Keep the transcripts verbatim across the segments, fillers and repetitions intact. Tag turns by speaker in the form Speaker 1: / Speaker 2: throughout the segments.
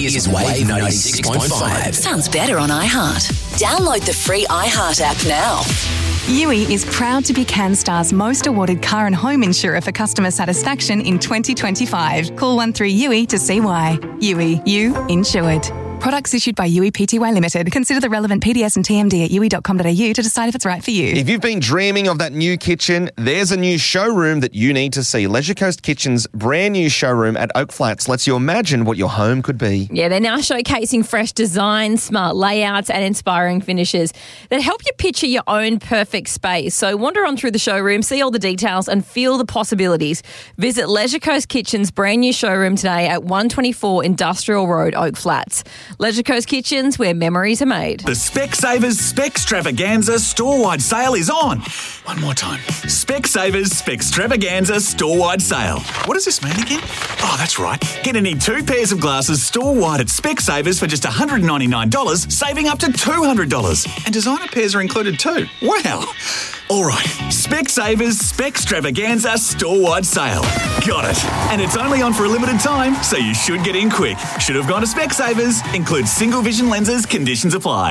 Speaker 1: is Wave ninety-six point five.
Speaker 2: Sounds better on iHeart. Download the free iHeart app now.
Speaker 3: U I is proud to be CanStar's most awarded car and home insurer for customer satisfaction in twenty twenty-five. Call one three U I to see why. U I, you insured. Products issued by U I Pty Limited. Consider the relevant P D S and T M D at u i dot com dot a u to decide if it's right for you.
Speaker 4: If you've been dreaming of that new kitchen, there's a new showroom that you need to see. Leisure Coast Kitchen's brand new showroom at Oak Flats lets you imagine what your home could be.
Speaker 5: Yeah, they're now showcasing fresh designs, smart layouts and inspiring finishes that help you picture your own perfect space. So wander on through the showroom, see all the details and feel the possibilities. Visit Leisure Coast Kitchen's brand new showroom today at one twenty-four Industrial Road, Oak Flats. Leisure Coast Kitchens, where memories are made.
Speaker 6: The Specsavers Specstravaganza store-wide sale is on. One more time. Specsavers Specstravaganza store-wide sale. What does this mean again? Oh, that's right. Get any two pairs of glasses store-wide at Specsavers for just one hundred ninety-nine dollars, saving up to two hundred dollars. And designer pairs are included too. Wow. All right. Specsavers Specstravaganza store-wide sale. Got it. And it's only on for a limited time, so you should get in quick. Should have gone to Specsavers. Includes single vision lenses. Conditions apply.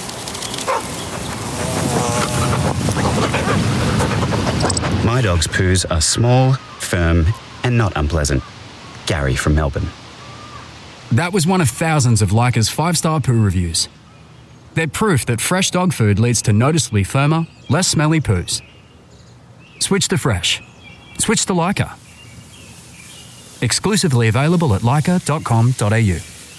Speaker 7: My dog's poos are small, firm, and not unpleasant. Gary from Melbourne.
Speaker 8: That was one of thousands of Leica's five-star poo reviews. They're proof that fresh dog food leads to noticeably firmer, less smelly poos. Switch to fresh. Switch to Leica. Exclusively available at leica dot com dot a u.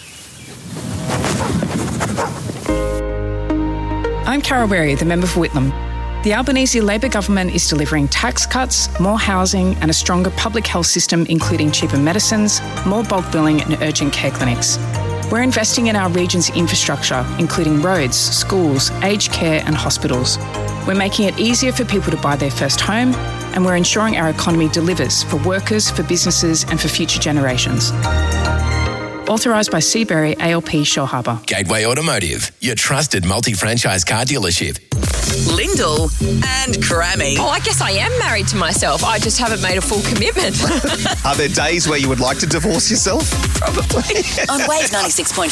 Speaker 9: I'm Carol Berry, the member for Whitlam. The Albanese Labor government is delivering tax cuts, more housing and a stronger public health system, including cheaper medicines, more bulk billing and urgent care clinics. We're investing in our region's infrastructure, including roads, schools, aged care and hospitals. We're making it easier for people to buy their first home, and we're ensuring our economy delivers for workers, for businesses and for future generations. Authorised by Seabury A L P Shellharbour.
Speaker 1: Gateway Automotive, your trusted multi-franchise car dealership.
Speaker 2: Lyndall and Grammy.
Speaker 5: Oh, I guess I am married to myself. I just haven't made a full commitment.
Speaker 4: Are there days where you would like to divorce yourself?
Speaker 2: On Wave ninety-six point five.